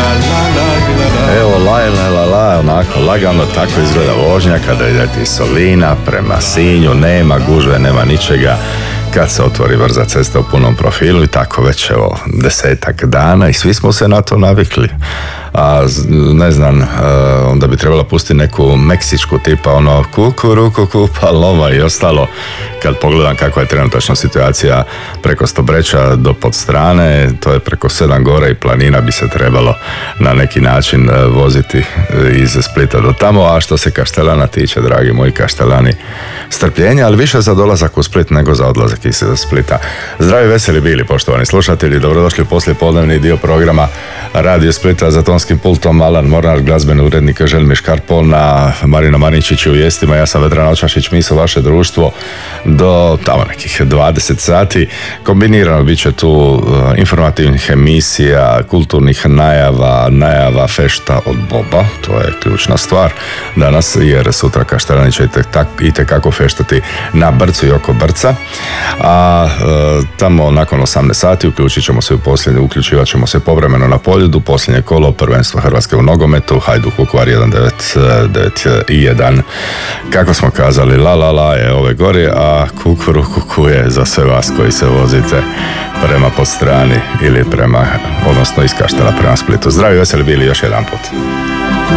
Evo, la, onako lagano tako izgleda vožnja kada idete iz Solina prema Sinju, nema gužve, nema ničega. Kad se otvori brza cesta u punom profilu i tako već evo 10-ak dana i svi smo se na to navikli. A ne znam, onda bi trebalo pustiti neku meksičku tipa ono kukuruku pa loma i ostalo. Kad pogledam kakva je trenutačna situacija preko Stobreča do Podstrane, to je preko 7 gora i planina, bi se trebalo na neki način voziti iz Splita do tamo. A što se Kaštelana tiče, dragi moji Kaštelani, strpljenja, ali više za dolazak u Split nego za odlazak iz Splita. Zdravi, veseli bili, poštovani slušatelji, dobrodošli u poslijepodnevni dio programa Radio Splita. Za tonskim pultom Alan Mornar, glazbeni urednik Želimir Škarpolna, Marina Maničić u vijestima, ja sam Vedran Očašić, mi su vaše društvo do tamo nekih 20 sati. Kombinirano bit će tu informativnih emisija, kulturnih najava fešta od Boba, to je ključna stvar danas, jer sutra Kaštelani će itekako feštati na Brcu i oko Brca, a tamo nakon 18 sati uključivat ćemo se povremeno na Poljudu, posljednje kolo prvenstva Hrvatske u nogometu, Hajduk Vukovar 1-9-1. Kako smo kazali, la je ove gori, a kuku je za sve vas koji se vozite prema Podstrani ili odnosno iz Kaštela prema Splitu. Zdravi, veseli bili još jedan put.